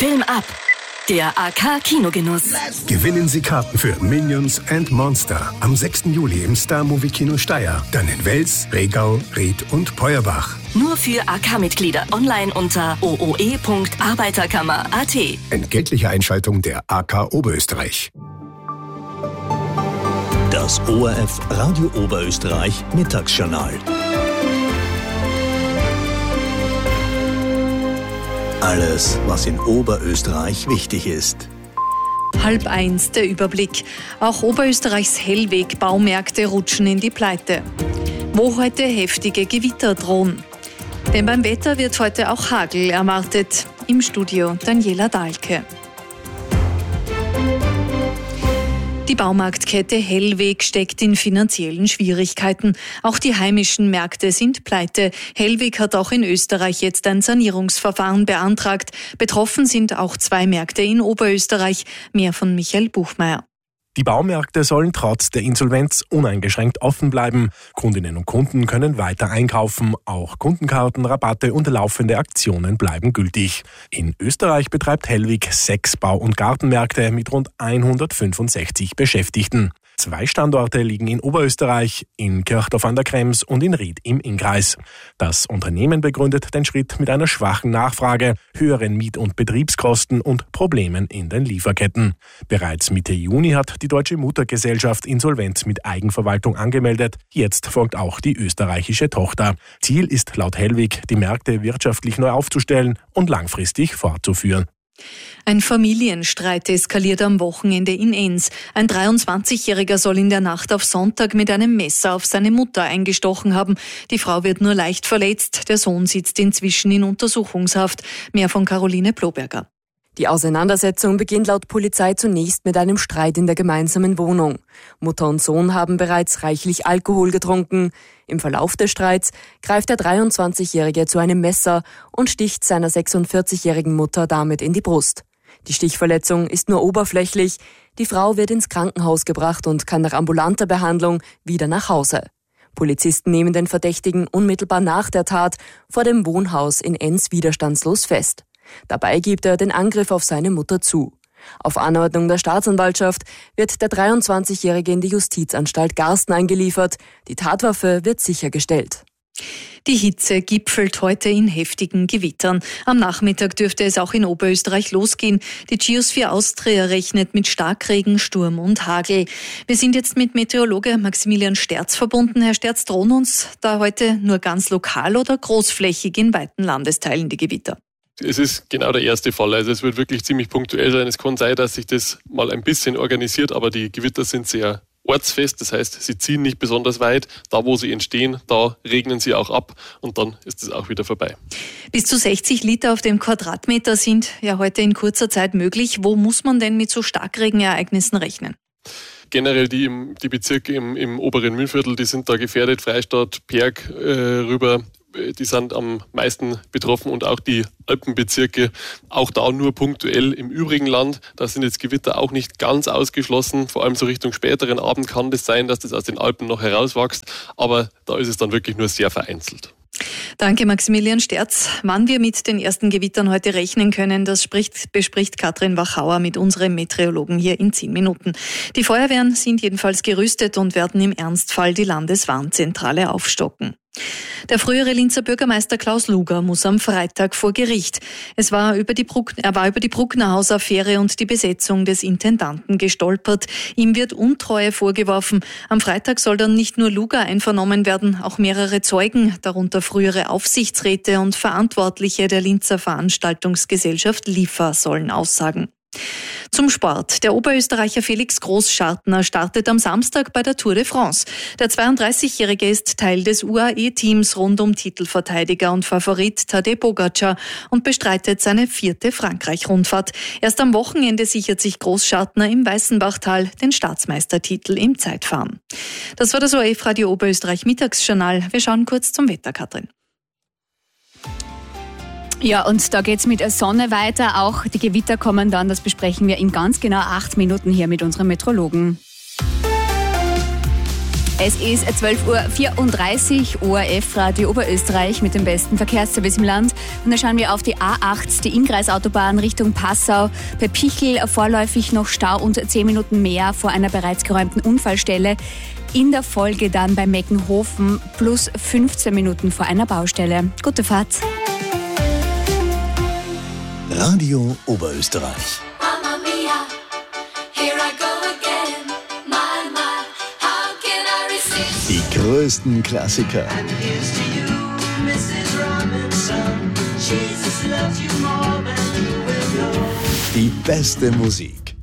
Film ab. Der AK-Kinogenuss. Gewinnen Sie Karten für Minions and Monster am 6. Juli im Star-Movie-Kino Steyr. Dann in Wels, Regau, Ried und Peuerbach. Nur für AK-Mitglieder online unter ooe.arbeiterkammer.at. Entgeltliche Einschaltung der AK Oberösterreich. Das ORF Radio Oberösterreich Mittagsjournal. Alles, was in Oberösterreich wichtig ist. 12:30 der Überblick. Auch Oberösterreichs Hellweg-Baumärkte rutschen in die Pleite. Wo heute heftige Gewitter drohen. Denn beim Wetter wird heute auch Hagel erwartet. Im Studio Daniela Dahlke. Die Baumarktkette Hellweg steckt in finanziellen Schwierigkeiten. Auch die heimischen Märkte sind pleite. Hellweg hat auch in Österreich jetzt ein Sanierungsverfahren beantragt. Betroffen sind auch 2 Märkte in Oberösterreich. Mehr von Michael Buchmeier. Die Baumärkte sollen trotz der Insolvenz uneingeschränkt offen bleiben. Kundinnen und Kunden können weiter einkaufen. Auch Kundenkarten, Rabatte und laufende Aktionen bleiben gültig. In Österreich betreibt Hellweg 6 Bau- und Gartenmärkte mit rund 165 Beschäftigten. 2 Standorte liegen in Oberösterreich, in Kirchdorf an der Krems und in Ried im Innkreis. Das Unternehmen begründet den Schritt mit einer schwachen Nachfrage, höheren Miet- und Betriebskosten und Problemen in den Lieferketten. Bereits Mitte Juni hat die Deutsche Muttergesellschaft Insolvenz mit Eigenverwaltung angemeldet. Jetzt folgt auch die österreichische Tochter. Ziel ist laut Hellweg, die Märkte wirtschaftlich neu aufzustellen und langfristig fortzuführen. Ein Familienstreit eskaliert am Wochenende in Enns. Ein 23-Jähriger soll in der Nacht auf Sonntag mit einem Messer auf seine Mutter eingestochen haben. Die Frau wird nur leicht verletzt. Der Sohn sitzt inzwischen in Untersuchungshaft. Mehr von Caroline Bloberger. Die Auseinandersetzung beginnt laut Polizei zunächst mit einem Streit in der gemeinsamen Wohnung. Mutter und Sohn haben bereits reichlich Alkohol getrunken. Im Verlauf des Streits greift der 23-Jährige zu einem Messer und sticht seiner 46-jährigen Mutter damit in die Brust. Die Stichverletzung ist nur oberflächlich. Die Frau wird ins Krankenhaus gebracht und kann nach ambulanter Behandlung wieder nach Hause. Polizisten nehmen den Verdächtigen unmittelbar nach der Tat vor dem Wohnhaus in Enns widerstandslos fest. Dabei gibt er den Angriff auf seine Mutter zu. Auf Anordnung der Staatsanwaltschaft wird der 23-Jährige in die Justizanstalt Garsten eingeliefert. Die Tatwaffe wird sichergestellt. Die Hitze gipfelt heute in heftigen Gewittern. Am Nachmittag dürfte es auch in Oberösterreich losgehen. Die Geosphere Austria rechnet mit Starkregen, Sturm und Hagel. Wir sind jetzt mit Meteorologe Maximilian Sterz verbunden. Herr Sterz, drohen uns da heute nur ganz lokal oder großflächig in weiten Landesteilen die Gewitter? Es ist genau der erste Fall. Also es wird wirklich ziemlich punktuell sein. Es kann sein, dass sich das mal ein bisschen organisiert, aber die Gewitter sind sehr ortsfest. Das heißt, sie ziehen nicht besonders weit. Da, wo sie entstehen, da regnen sie auch ab und dann ist es auch wieder vorbei. Bis zu 60 Liter auf dem Quadratmeter sind ja heute in kurzer Zeit möglich. Wo muss man denn mit so Starkregenereignissen rechnen? Generell die Bezirke im oberen Mühlviertel, die sind da gefährdet. Freistadt, Perg rüber. Die sind am meisten betroffen und auch die Alpenbezirke, auch da nur punktuell. Im übrigen Land, da sind jetzt Gewitter auch nicht ganz ausgeschlossen, vor allem so Richtung späteren Abend kann das sein, dass das aus den Alpen noch herauswächst, aber da ist es dann wirklich nur sehr vereinzelt. Danke Maximilian Sterz. Wann wir mit den ersten Gewittern heute rechnen können, das bespricht Katrin Wachauer mit unserem Meteorologen hier in 10 Minuten. Die Feuerwehren sind jedenfalls gerüstet und werden im Ernstfall die Landeswarnzentrale aufstocken. Der frühere Linzer Bürgermeister Klaus Luger muss am Freitag vor Gericht. Er war über die Brucknerhaus-Affäre und die Besetzung des Intendanten gestolpert. Ihm wird Untreue vorgeworfen. Am Freitag soll dann nicht nur Luger einvernommen werden, auch mehrere Zeugen, darunter frühere Aufsichtsräte und Verantwortliche der Linzer Veranstaltungsgesellschaft LIFA sollen aussagen. Zum Sport. Der Oberösterreicher Felix Großschartner startet am Samstag bei der Tour de France. Der 32-Jährige ist Teil des UAE-Teams rund um Titelverteidiger und Favorit Tadej Pogačar und bestreitet seine 4. Frankreich-Rundfahrt. Erst am Wochenende sichert sich Großschartner im Weißenbachtal den Staatsmeistertitel im Zeitfahren. Das war das ORF Radio Oberösterreich Mittagsjournal. Wir schauen kurz zum Wetter, Katrin. Ja, und da geht's mit der Sonne weiter. Auch die Gewitter kommen dann, das besprechen wir in ganz genau 8 Minuten hier mit unserem Meteorologen. Es ist 12:34 Uhr, ORF Radio Oberösterreich mit dem besten Verkehrsservice im Land. Und da schauen wir auf die A8, die Innkreisautobahn Richtung Passau. Bei Pichel vorläufig noch Stau und 10 Minuten mehr vor einer bereits geräumten Unfallstelle. In der Folge dann bei Meckenhofen plus 15 Minuten vor einer Baustelle. Gute Fahrt. Radio Oberösterreich. Die größten Klassiker. Die beste Musik.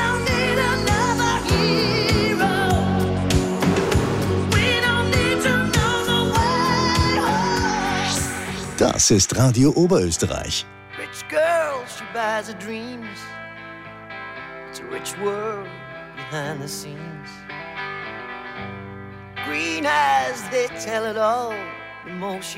Das ist Radio Oberösterreich. Rich girl, she buys her dreams. It's a rich world behind the scenes. Green eyes, they tell it all. The more she